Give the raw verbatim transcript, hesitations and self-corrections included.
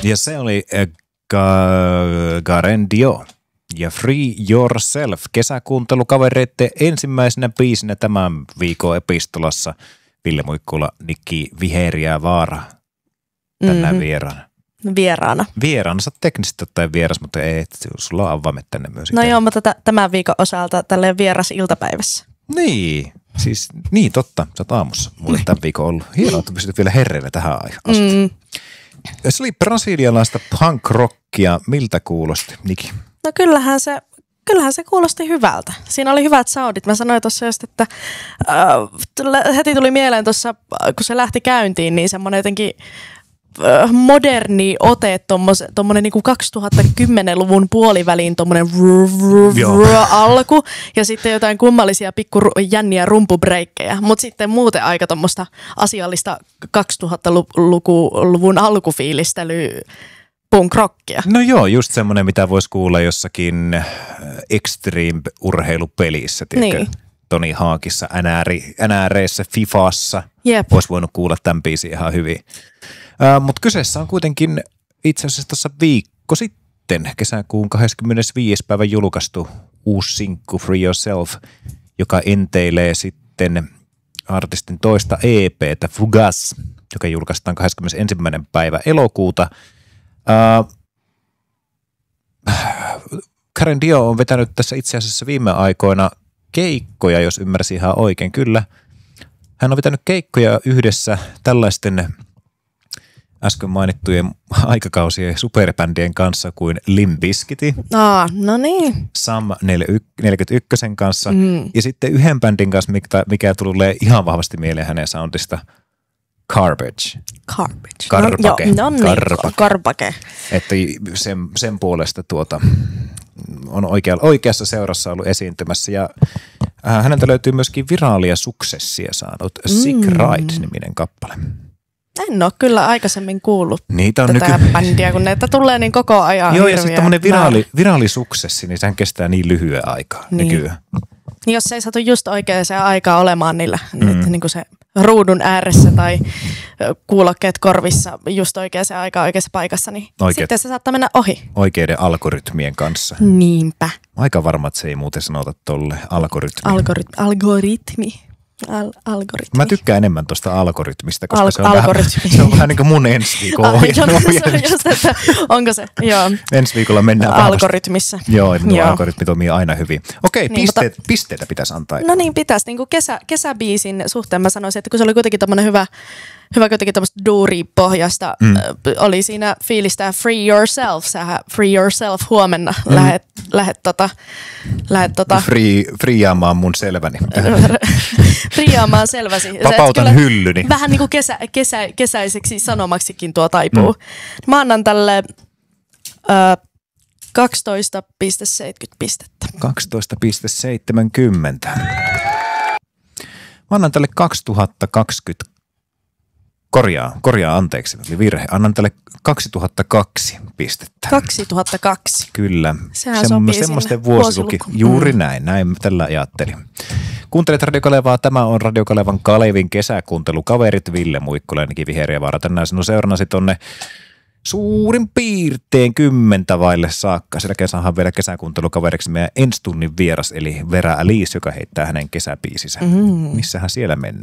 Ja se oli äh, Ga- Garen Dio ja Free Yourself kesäkuuntelukavereiden ensimmäisenä biisinä tämän viikon epistolassa. Ville Muikkula, Nikki Viheriä Vaara tänään mm-hmm. vieraana. Vieraana. Vieraana, sä oot teknisesti ottaen vieras, mutta ei, sulla on avaimet tänne myös. No joo, mutta t- tämän viikon osalta tälleen vieras iltapäivässä. Niin, siis niin totta, sä oot aamussa mulle tämän viikon ollut. Hienoa, että pystyt vielä herreillä tähän asti. Mm. Se oli brasilialaista punk-rockia. Miltä kuulosti, Niki? No kyllähän se, kyllähän se kuulosti hyvältä. Siinä oli hyvät soundit. Mä sanoin tuossa just, että äh, heti tuli mieleen tuossa, kun se lähti käyntiin, niin semmoinen jotenkin äh, moderni ote, tommonen niinku kaksituhattakymmenluvun puoliväliin tommonen alku ja sitten jotain kummallisia pikku jänniä rumpubreikkejä, mutta sitten muuten aika tommoista asiallista kaksituhattaluvun alkufiilistelyä. Punk-rockia. No joo, just semmoinen, mitä voisi kuulla jossakin extreme-urheilupelissä, tiedätkö? Niin. Toni Haakissa, N R-reissä, Fifassa. Jep. Olisi voinut kuulla tämän biisin ihan hyvin. Uh, Mutta kyseessä on kuitenkin itse asiassa tuossa viikko sitten, kesäkuun kahdeskymmenesviides päivä julkaistu uusi sinkku Free Yourself, joka enteilee sitten artistin toista E P:tä Fugas, joka julkaistaan kahdeskymmenesensimmäinen päivä elokuuta. Uh, Garen Dio on vetänyt tässä itse asiassa viime aikoina keikkoja, jos ymmärsin ihan oikein. Kyllä, hän on vetänyt keikkoja yhdessä tällaisten äsken mainittujen aikakausien superbändien kanssa kuin Limp Bizkit. Aa, no niin. Sam neljäkymmentäyksi kanssa mm. ja sitten yhden bändin kanssa, mikä, mikä tulee ihan vahvasti mieleen hänen soundista. Garbage. Garbage. Garbage. No, no niin, Garbage. Garbage. Että sen, sen puolesta tuota, on oikea, oikeassa seurassa ollut esiintymässä. Ja äh, häneltä löytyy myöskin viraalia suksessia saanut mm. Sick Ride-niminen kappale. En ole kyllä aikaisemmin kuullut Niitä on tätä nyky... bändiä, kun näitä tulee niin koko ajan. Joo, ja sitten tämmöinen viraali, viraalisuksessi, niin sehän kestää niin lyhyen aikaa niin. nykyään. Niin jos ei satu just oikeaan aikaa olemaan niillä, mm. että niin kuin se ruudun ääressä tai kuulokkeet korvissa just oikeaan aikaan oikeassa paikassa, niin Oikeat, sitten se saattaa mennä ohi. Oikeiden algoritmien kanssa. Niinpä. Aika varma, että se ei muuten sanota tolle algoritmi. Algorit, algoritmi. Al- algoritmi. Mä tykkään enemmän tuosta algoritmista, koska Al- se, on vähän, se on vähän niin kuin mun ensi viikon ohjelmista. Onko se? Joo. Ensi viikolla mennään algoritmissa. Vahvasti. Joo, nuo Joo. algoritmi toimii aina hyvin. Okei, niin, pisteet, mutta, pisteitä pitäisi antaa. No niin, pitäisi. Niin kuin kesä, kesäbiisin suhteen mä sanoisin, että kun se oli kuitenkin tämmöinen hyvä, hyvä kuitenkin tämmöistä duuri-pohjasta, mm. oli siinä fiilistä Free Yourself. Sähän Free Yourself huomenna mm. lähet, lähet tota, lähet tota. Free, freeaamaan mun selväni. Freeaamaan selväsi. Vapautan hyllyni. Vähän niin kuin kesä, kesä, kesäiseksi sanomaksikin tuo taipuu. Mm. Mä annan tälle ö, kaksitoista pilkku seitsemänkymmentä pistettä. kaksitoista pilkku seitsemänkymmentä. Mä annan tälle kaksituhattakaksikymmentä. Korjaa, korjaa anteeksi, oli virhe. Annan tälle kaksituhattakaksi pistettä. kaksituhattakaksi. Kyllä. Sehän Sem- sopii semmoisten vuosiluki. Juuri mm. näin, näin tällä ajattelin. Kuuntelet Radio Kalevaa. Tämä on Radio Kalevan Kalevin kesäkuuntelukaverit Ville Muikkula ja Niki Viheriävaara. Tänään sinun seurannasi tonne suurin piirtein kymmentä vaille saakka. Sen jälkeen saadaan vielä kesäkuuntelukaveriksi meidän ensi tunnin vieras, eli Vera Alice, joka heittää hänen kesäbiisinsä. Mm. Missähän siellä mennään?